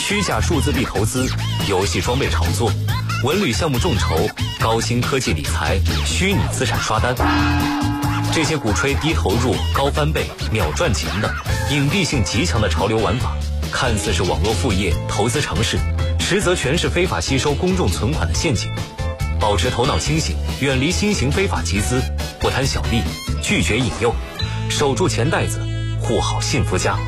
虚假数字币投资、游戏装备炒作、文旅项目众筹、高新科技理财、虚拟资产刷单，这些鼓吹低投入、高翻倍、秒赚钱的隐蔽性极强的潮流玩法，看似是网络副业、投资尝试，实则全是非法吸收公众存款的陷阱。保持头脑清醒，远离新型非法集资，不贪小利，拒绝引诱，守住钱袋子，护好幸福家。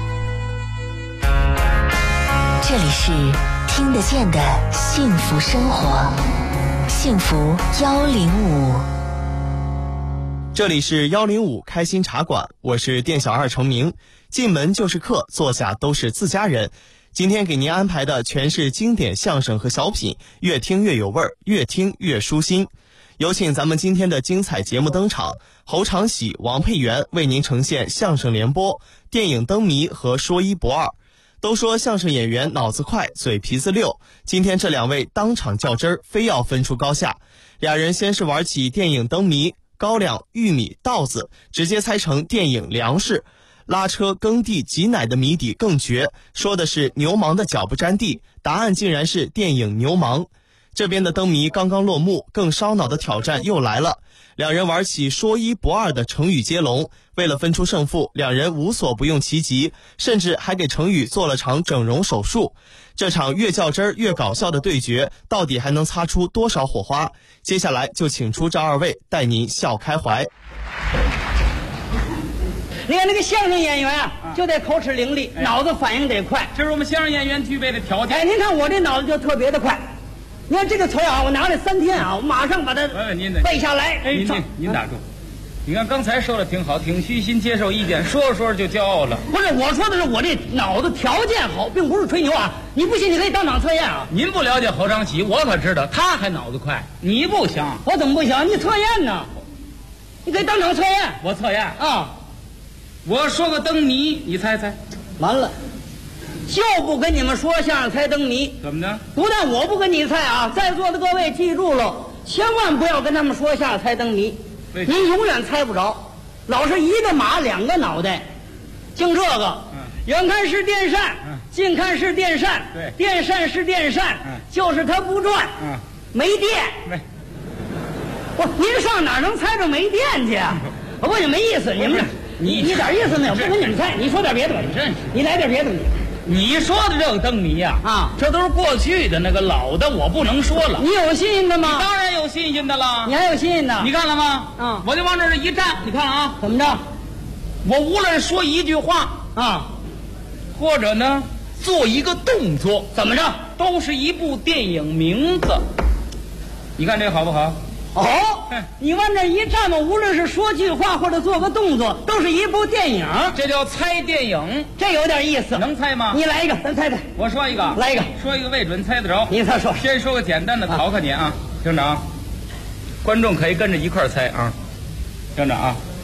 这里是听得见的幸福生活，幸福105。 这里是105开心茶馆，我是店小二程明。进门就是客，坐下都是自家人。今天给您安排的全是经典相声和小品，越听越有味儿，越听越舒心。有请咱们今天的精彩节目登场，侯长喜、王佩元为您呈现相声联播、电影灯谜和说一不二。都说相声演员脑子快，嘴皮子溜，今天这两位当场较真儿，非要分出高下。俩人先是玩起电影灯谜，高粱、玉米、稻子直接猜成电影粮食，拉车耕地挤奶的谜底更绝，说的是牛氓的脚不沾地，答案竟然是电影牛氓。这边的灯谜刚刚落幕，更烧脑的挑战又来了。两人玩起说一不二的成语接龙，为了分出胜负，两人无所不用其极，甚至还给成语做了场整容手术。这场越较真儿越搞笑的对决，到底还能擦出多少火花？接下来就请出这二位，带您笑开怀。 你看那个相声演员啊，就得口齿伶俐，脑子反应得快， 这是我们相声演员具备的条件。 哎，您看我这脑子就特别的快。你看这个词啊，我拿了3天啊，我马上把它背下来。 您打住！你看刚才说的挺好，挺虚心接受意见，说着说着就骄傲了。 不是，我说的是我这脑子条件好，并不是吹牛啊。你不信，你可以当场测验啊。 您不了解侯长喜，我可知道，他还脑子快，你不行。 我怎么不行？你测验呢？你可以当场测验。 我测验啊。 我说个灯谜，你猜猜。 完了，就不跟你们说相声猜灯谜。 怎么呢？ 不但我不跟你猜啊，在座的各位记住了，千万不要跟他们说相声猜灯谜，您永远猜不着。老是一个马两个脑袋，净这个。远看是电扇，近看是电扇， 对， 电扇是电扇，就是它不转，没电。不，您上哪能猜着没电去啊？我问你没意思，你们你点意思没有？不跟你们猜，你说点别的吧。你来点别的。 你说的这个灯谜呀，这都是过去的，那个老的我不能说了。 你有新鲜的吗？ 当然有新鲜的了。 你还有新鲜的？ 你看了吗？我就往这儿一站，你看啊， 怎么着？ 我无论说一句话啊，或者呢做一个动作， 怎么着， 都是一部电影名字。你看这好不好？ 哦，你往这一站嘛，无论是说句话或者做个动作，都是一部电影。 这叫猜电影， 这有点意思。 能猜吗？ 你来一个，咱猜猜。 我说一个， 来一个， 说一个未准猜得着。 你再说。 先说个简单的，考考你啊，听着啊，观众可以跟着一块儿猜啊，听着啊。